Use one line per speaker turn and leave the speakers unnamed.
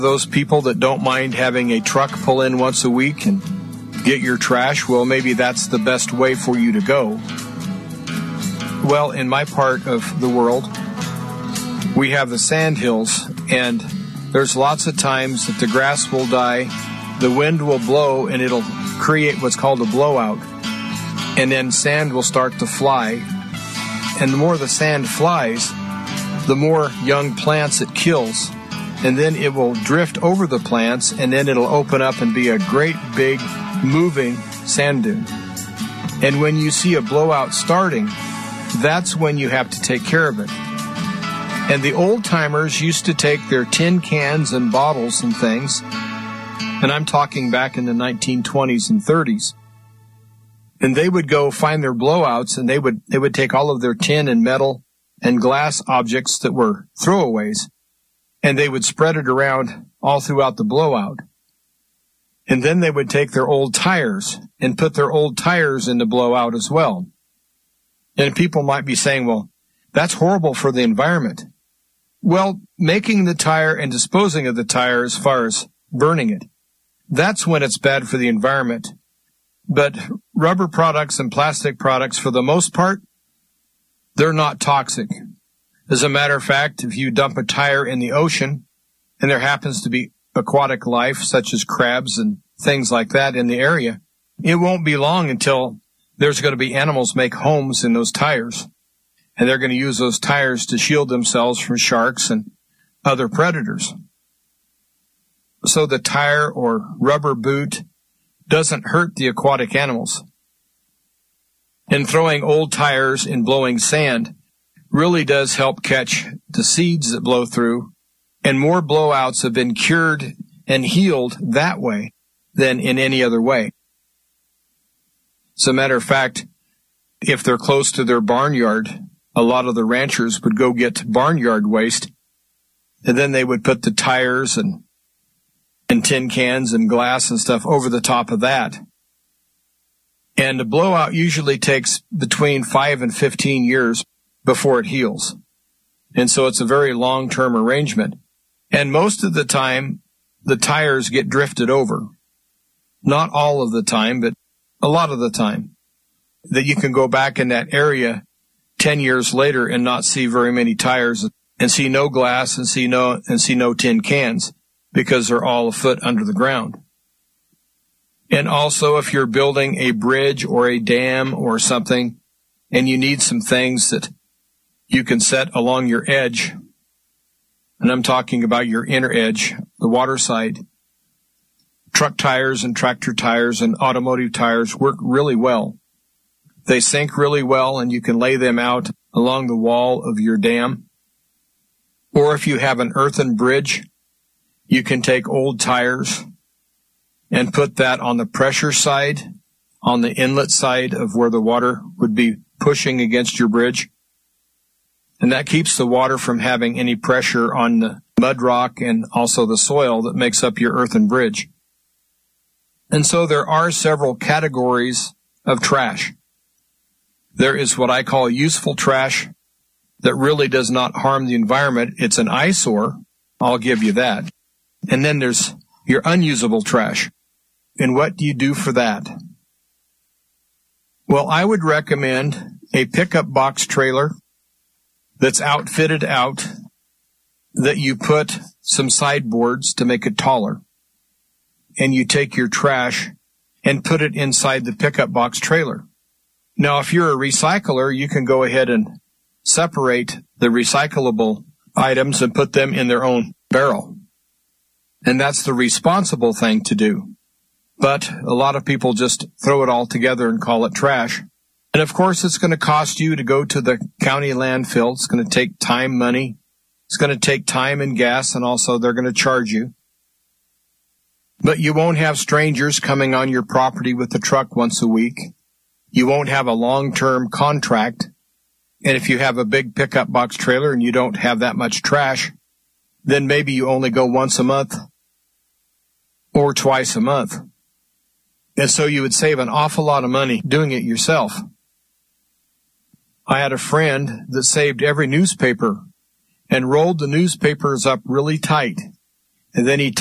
Those people that don't mind having a truck pull in once a week and get your trash, well, maybe that's the best way for you to go. Well, in my part of the world, we have the sand hills, and there's lots of times that the grass will die, the wind will blow, and it'll create what's called a blowout. And then sand will start to fly. And the more the sand flies, the more young plants it kills. And then it will drift over the plants, and then it'll open up and be a great big moving sand dune. And when you see a blowout starting, that's when you have to take care of it. And the old timers used to take their tin cans and bottles and things, and I'm talking back in the 1920s and 30s, and they would go find their blowouts, and they would take all of their tin and metal and glass objects that were throwaways, and they would spread it around all throughout the blowout. And then they would take their old tires and put their old tires in the blowout as well. And people might be saying, well, that's horrible for the environment. Well, making the tire and disposing of the tire as far as burning it, that's when it's bad for the environment. But rubber products and plastic products, for the most part, they're not toxic. As a matter of fact, if you dump a tire in the ocean, and there happens to be aquatic life, such as crabs and things like that in the area, it won't be long until there's going to be animals make homes in those tires. And they're going to use those tires to shield themselves from sharks and other predators. So the tire or rubber boot doesn't hurt the aquatic animals. And throwing old tires in blowing sand really does help catch the seeds that blow through, and more blowouts have been cured and healed that way than in any other way. As a matter of fact, if they're close to their barnyard, a lot of the ranchers would go get barnyard waste, and then they would put the tires and tin cans and glass and stuff over the top of that. And the blowout usually takes between 5 and 15 years before it heals. And so it's a very long-term arrangement. And most of the time, the tires get drifted over. Not all of the time, but a lot of the time. That you can go back in that area 10 years later and not see very many tires and see no glass and see no tin cans because they're all a foot under the ground. And also, if you're building a bridge or a dam or something and you need some things that you can set along your edge, and I'm talking about your inner edge, the water side, truck tires and tractor tires and automotive tires work really well. They sink really well, and you can lay them out along the wall of your dam. Or if you have an earthen bridge, you can take old tires and put that on the pressure side, on the inlet side of where the water would be pushing against your bridge. And that keeps the water from having any pressure on the mud rock and also the soil that makes up your earthen bridge. And so there are several categories of trash. There is what I call useful trash that really does not harm the environment. It's an eyesore. I'll give you that. And then there's your unusable trash. And what do you do for that? Well, I would recommend a pickup box trailer that's outfitted out, that you put some sideboards to make it taller. And you take your trash and put it inside the pickup box trailer. Now, if you're a recycler, you can go ahead and separate the recyclable items and put them in their own barrel. And that's the responsible thing to do. But a lot of people just throw it all together and call it trash. And of course, it's going to cost you to go to the county landfill. It's going to take time, money. It's going to take time and gas, and also they're going to charge you. But you won't have strangers coming on your property with the truck once a week. You won't have a long-term contract. And if you have a big pickup box trailer and you don't have that much trash, then maybe you only go once a month or twice a month. And so you would save an awful lot of money doing it yourself. I had a friend that saved every newspaper and rolled the newspapers up really tight And then he